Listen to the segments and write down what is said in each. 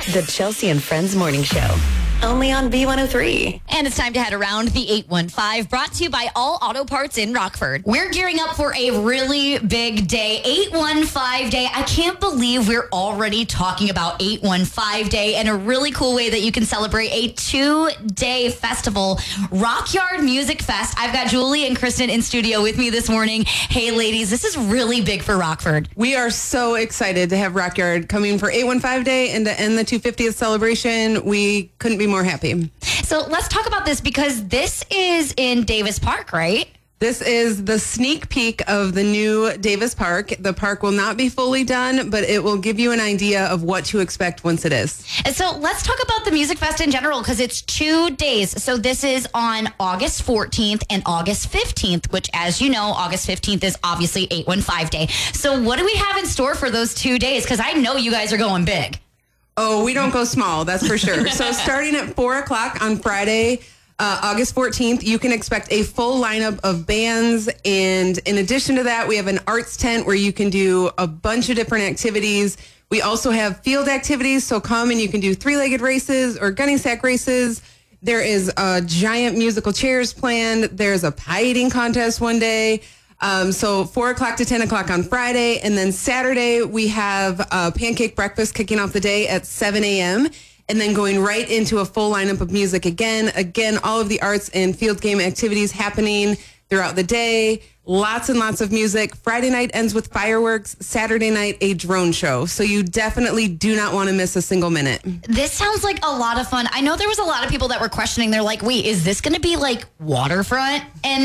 The Chelsea and Friends Morning Show. Only on B103. And it's time to head around the 815, brought to you by All Auto Parts in Rockford. We're gearing up for a really big day, 815 Day. I can't believe we're already talking about 815 Day and a really cool way that you can celebrate a 2-day festival, Rockyard Music Fest. I've got Julie and Kristen in studio with me this morning. Hey, ladies, this is really big for Rockford. We are so excited to have Rockyard coming for 815 Day and to end the 250th celebration. We couldn't be more happy. So let's talk about this because this is in Davis Park, right? This is the sneak peek of the new Davis Park. The park will not be fully done, but it will give you an idea of what to expect once it is. And so let's talk about the Music Fest in general because it's 2 days. So this is on August 14th and August 15th, which, as you know, August 15th is obviously 815 Day. So what do we have in store for those 2 days? Because I know you guys are going big. Oh, we don't go small, that's for sure. So starting at 4 o'clock on Friday, August 14th, you can expect a full lineup of bands. And in addition to that, we have an arts tent where you can do a bunch of different activities. We also have field activities. So come and you can do 3-legged races or gunny sack races. There is a giant musical chairs planned. There's a pie eating contest one day. So 4 o'clock to 10 o'clock on Friday. And then Saturday, we have a pancake breakfast kicking off the day at 7 a.m. And then going right into a full lineup of music again. Again, all of the arts and field game activities happening throughout the day. Lots and lots of music. Friday night ends with fireworks. Saturday night, a drone show. So you definitely do not want to miss a single minute. This sounds like a lot of fun. I know there was a lot of people that were questioning. They're like, wait, is this going to be like waterfront? And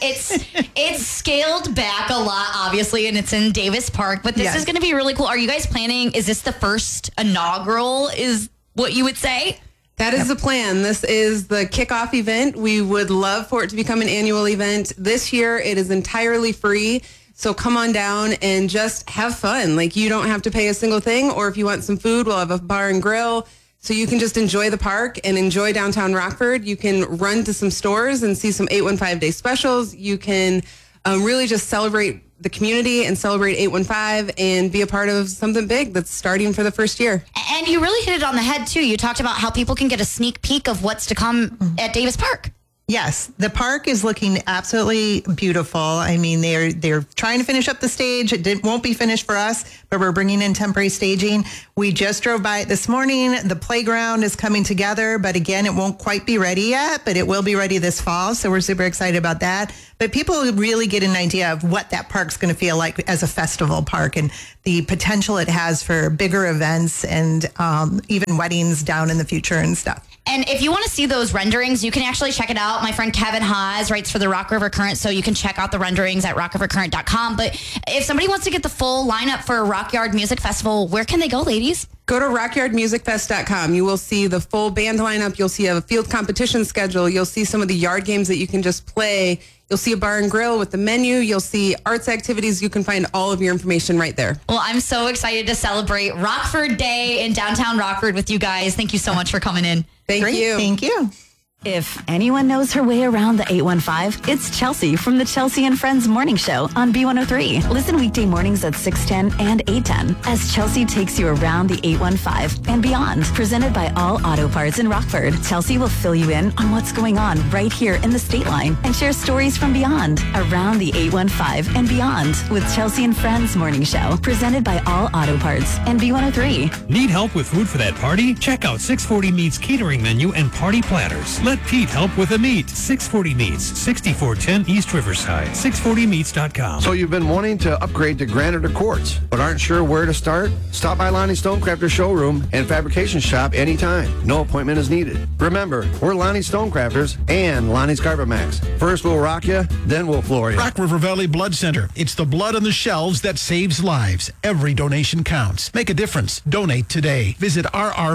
it's scaled back a lot, obviously, and it's in Davis Park. But this is going to be really cool. Are you guys planning? Is this the first inaugural, is what you would say? That is the plan. This is the kickoff event. We would love for it to become an annual event. This year, it is entirely free. So come on down and just have fun. Like, you don't have to pay a single thing. Or if you want some food, we'll have a bar and grill. So you can just enjoy the park and enjoy downtown Rockford. You can run to some stores and see some 815 Day specials. You can really just celebrate the community and celebrate 815 and be a part of something big that's starting for the first year. And you really hit it on the head, too. You talked about how people can get a sneak peek of what's to come at Davis Park. Yes, the park is looking absolutely beautiful. I mean, they're trying to finish up the stage. It won't be finished for us, but we're bringing in temporary staging. We just drove by it this morning. The playground is coming together, but again, it won't quite be ready yet, but it will be ready this fall. So we're super excited about that. But people really get an idea of what that park's going to feel like as a festival park and the potential it has for bigger events and even weddings down in the future and stuff. And if you want to see those renderings, you can actually check it out. My friend Kevin Haas writes for the Rock River Current, so you can check out the renderings at rockrivercurrent.com. But if somebody wants to get the full lineup for Rockyard Music Festival, where can they go, ladies? Go to rockyardmusicfest.com. You will see the full band lineup. You'll see a field competition schedule. You'll see some of the yard games that you can just play. You'll see a bar and grill with the menu. You'll see arts activities. You can find all of your information right there. Well, I'm so excited to celebrate Rockford Day in downtown Rockford with you guys. Thank you so much for coming in. Thank you. Thank you. If anyone knows her way around the 815, it's Chelsea from the Chelsea and Friends Morning Show on B103. Listen weekday mornings at 6:10 and 8:10 as Chelsea takes you around the 815 and beyond. Presented by All Auto Parts in Rockford, Chelsea will fill you in on what's going on right here in the State Line and share stories from beyond, around the 815 and beyond with Chelsea and Friends Morning Show. Presented by All Auto Parts and B103. Need help with food for that party? Check out 640 Meats catering menu and party platters. Let Pete help with the meat. 640 Meats, 6410 East Riverside, 640meats.com. So you've been wanting to upgrade to granite or quartz, but aren't sure where to start? Stop by Lonnie Stonecrafter Showroom and Fabrication Shop anytime. No appointment is needed. Remember, we're Lonnie Stonecrafters and Lonnie's Carpet Max. First we'll rock you, then we'll floor you. Rock River Valley Blood Center. It's the blood on the shelves that saves lives. Every donation counts. Make a difference. Donate today. Visit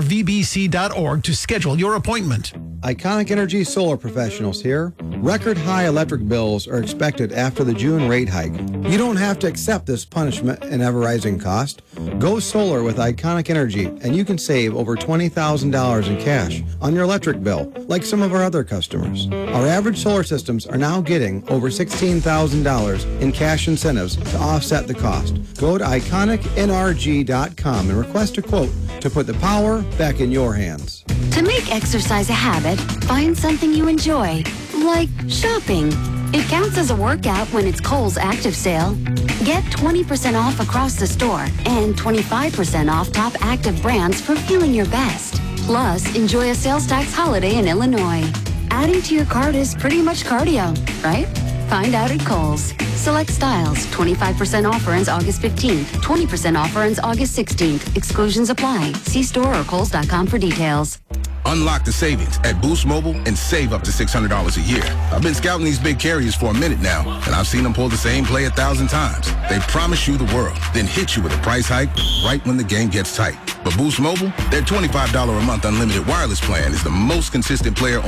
rrvbc.org to schedule your appointment. Iconic Energy Solar Professionals here. Record high electric bills are expected after the June rate hike. You don't have to accept this punishment and ever-rising cost. Go solar with Iconic Energy, and you can save over $20,000 in cash on your electric bill, like some of our other customers. Our average solar systems are now getting over $16,000 in cash incentives to offset the cost. Go to IconicNRG.com and request a quote to put the power back in your hands. To make exercise a habit, find something you enjoy, like shopping. It counts as a workout when it's Kohl's Active Sale. Get 20% off across the store and 25% off top active brands for feeling your best. Plus, enjoy a sales tax holiday in Illinois. Adding to your cart is pretty much cardio, right? Find out at Kohl's. Select styles. 25% offer ends August 15th. 20% offer ends August 16th. Exclusions apply. See store or Kohls.com for details. Unlock the savings at Boost Mobile and save up to $600 a year. I've been scouting these big carriers for a minute now, and I've seen them pull the same play 1,000 times. They promise you the world, then hit you with a price hike right when the game gets tight. But Boost Mobile, their $25 a month unlimited wireless plan is the most consistent player